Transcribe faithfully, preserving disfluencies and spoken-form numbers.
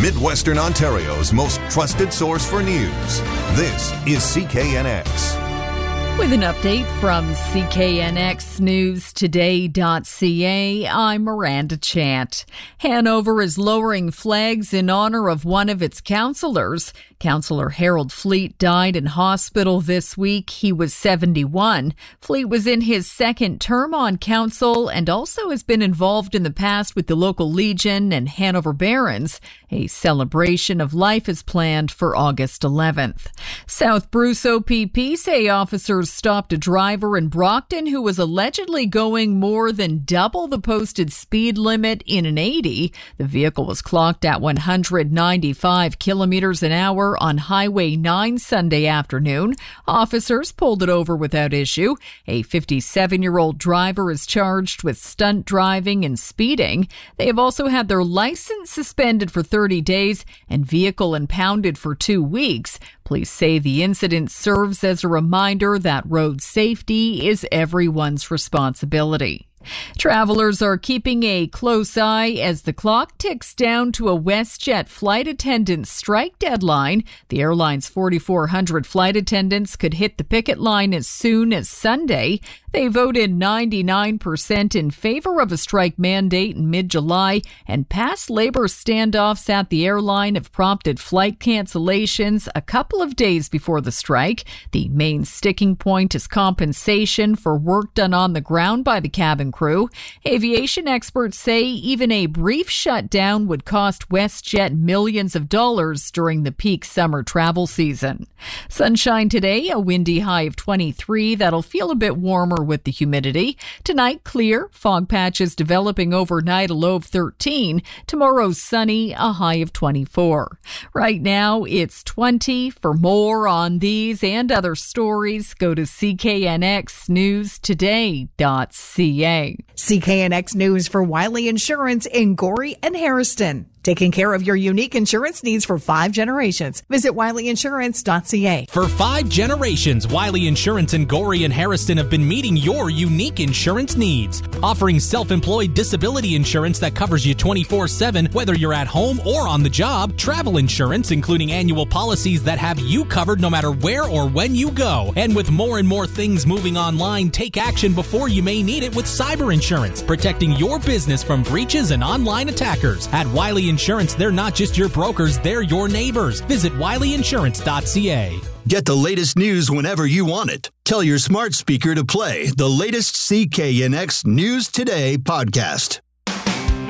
Midwestern Ontario's most trusted source for news. This is C K N X. With an update from C K N X News Today dot C A, I'm Miranda Chant. Hanover is lowering flags in honor of one of its councillors. Councillor Harold Fleet died in hospital this week. He was seventy-one. Fleet was in his second term on council and also has been involved in the past with the local Legion and Hanover Barons. A celebration of life is planned for August eleventh. South Bruce O P P say officers stopped a driver in Brockton who was allegedly going more than double the posted speed limit in an eighty. The vehicle was clocked at one hundred ninety-five kilometers an hour on Highway nine Sunday afternoon. Officers pulled it over without issue. A fifty-seven-year-old driver is charged with stunt driving and speeding. They have also had their license suspended for thirty days and vehicle impounded for two weeks. Police say the incident serves as a reminder that road safety is everyone's responsibility. Travelers are keeping a close eye as the clock ticks down to a WestJet flight attendant strike deadline. The airline's forty-four hundred flight attendants could hit the picket line as soon as Sunday. They voted ninety-nine percent in favor of a strike mandate in mid-July, and past labor standoffs at the airline have prompted flight cancellations a couple of days before the strike. The main sticking point is compensation for work done on the ground by the cabin crew. Aviation experts say even a brief shutdown would cost WestJet millions of dollars during the peak summer travel season. Sunshine today, a windy high of twenty-three. That'll feel a bit warmer with the humidity. Tonight, clear. Fog patches developing overnight, a low of thirteen. Tomorrow, sunny, a high of twenty-four. Right now, it's twenty. For more on these and other stories, go to C K N X News Today dot C A. C K N X News for Wiley Insurance in Gorrie and Harrison. Taking care of your unique insurance needs for five generations. Visit Wiley Insurance dot C A. For five generations, Wiley Insurance in Gorrie and Harrison have been meeting your unique insurance needs. Offering self-employed disability insurance that covers you twenty-four seven, whether you're at home or on the job. Travel insurance, including annual policies that have you covered no matter where or when you go. And with more and more things moving online, take action before you may need it with cyber insurance, protecting your business from breaches and online attackers. At Wiley Insurance, they're not just your brokers, they're your neighbors. Visit Wiley Insurance dot C A. Get the latest news whenever you want it. Tell your smart speaker to play the latest C K N X News Today podcast.